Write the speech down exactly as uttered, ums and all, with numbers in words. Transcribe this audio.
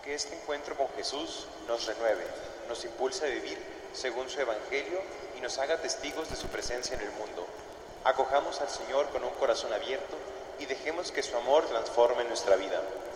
Que este encuentro con Jesús nos renueve, nos impulse a vivir según su Evangelio y nos haga testigos de su presencia en el mundo. Acojamos al Señor con un corazón abierto y dejemos que su amor transforme nuestra vida.